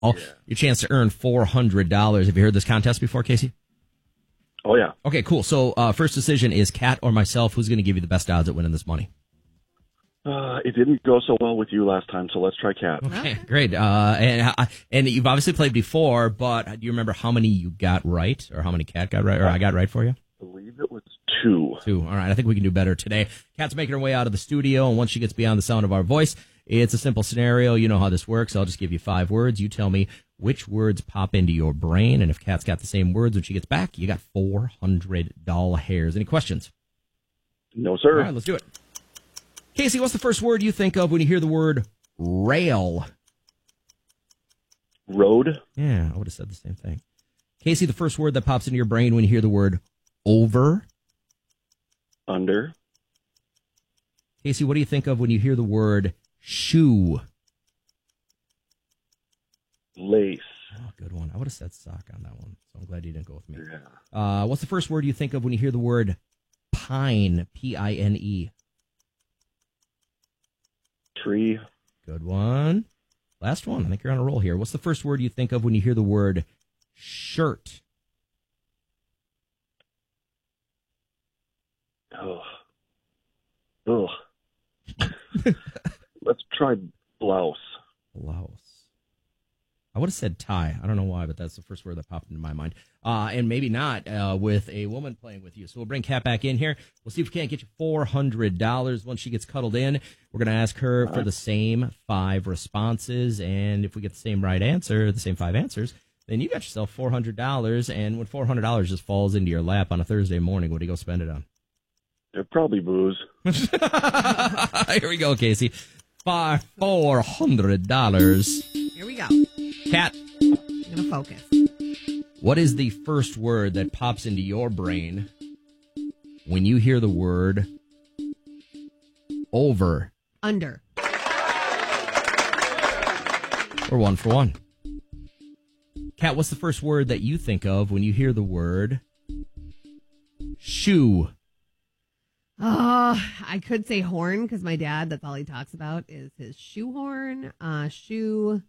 your chance to earn $400. Have you heard this contest before, Casey? Oh, yeah. Okay, cool. So first decision is Kat or myself. Who's going to give you the best odds at winning this money? It didn't go so well with you last time, so let's try Kat. Okay, great. And you've obviously played before, but do you remember how many you got right, or how many Kat got right, or I got right for you? I believe it was 2. 2. All right, I think we can do better today. Kat's making her way out of the studio, and once she gets beyond the sound of our voice, it's a simple scenario. You know how this works. I'll just give you 5 words. You tell me which words pop into your brain, and if Kat's got the same words when she gets back, you got $400. Any questions? No, sir. All right, let's do it. Casey, what's the first word you think of when you hear the word rail? Road. Yeah, I would have said the same thing. Casey, the first word that pops into your brain when you hear the word over? Under. Casey, what do you think of when you hear the word shoe? Lace. Oh, good one. I would have said sock on that one, so I'm glad you didn't go with me. Yeah. What's the first word you think of when you hear the word pine? P-I-N-E. Tree. Good one. Last one. I think you're on a roll here. What's the first word you think of when you hear the word shirt? Oh. Let's try blouse. Blouse. I would have said tie. I don't know why, but that's the first word that popped into my mind. And maybe not with a woman playing with you. So we'll bring Kat back in here. We'll see if we can't get you $400 once she gets cuddled in. We're going to ask her for the same 5 responses. And if we get the same right answer, the same 5 answers, then you got yourself $400. And when $400 just falls into your lap on a Thursday morning, what do you go spend it on? Probably booze. Here we go, Casey. $400. Here we go. Kat, I'm going to focus. what is the first word that pops into your brain when you hear the word over? Under. We're 1 for 1. Kat, what's the first word that you think of when you hear the word shoe? I could say horn because my dad, that's all he talks about is his shoehorn, shoe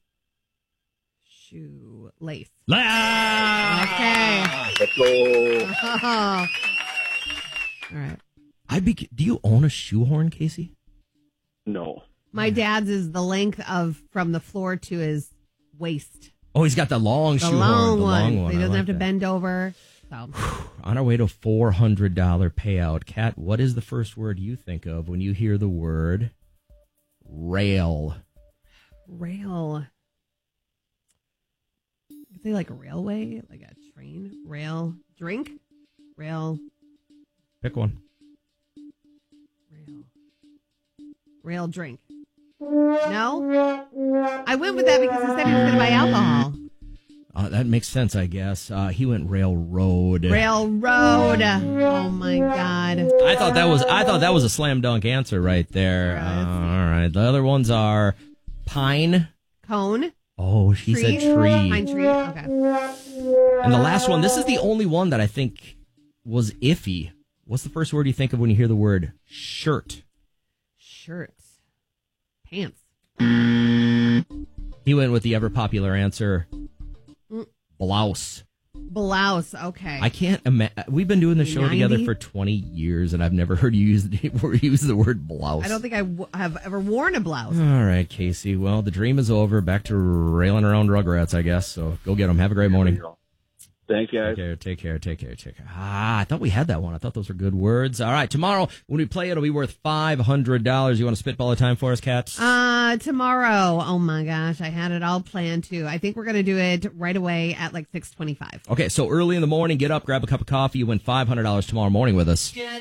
lace. Okay. Let's go. All right. Do you own a shoehorn, Casey? No. My dad's is the length of from the floor to his waist. Oh, he's got the long The shoehorn. long the long one. one. So he I doesn't like have to that. bend over. So On our way to $400 payout. Kat, what is the first word you think of when you hear the word rail? rail. Is it like a railway? Like a train? Rail. Drink? Rail. Pick one. Rail drink. No? I went with that because he said he was going to buy alcohol. That makes sense, I guess. He went railroad. Railroad. Oh my God. I thought that was a slam dunk answer right there. All right. The other ones are pine. Cone. Oh, she said tree. Pine tree. Okay. And the last one, this is the only one that I think was iffy. What's the first word you think of when you hear the word shirt? Shirts. Pants. He went with the ever popular answer, blouse. Blouse. Okay. I can't imagine. We've been doing the show 90? together for 20 years, and I've never heard you use the word blouse. I don't think I have ever worn a blouse. All right, Casey. Well, the dream is over. Back to railing around Rugrats, I guess. So go get them. Have a great morning. Thanks, guys. Take care. I thought we had that one. I thought those were good words. All right, tomorrow when we play, it'll be worth $500. You want to spitball a time for us, Kat? Tomorrow. Oh my gosh, I had it all planned too. I think we're gonna do it right away at like 6:25. Okay, so early in the morning, get up, grab a cup of coffee. You win $500 tomorrow morning with us.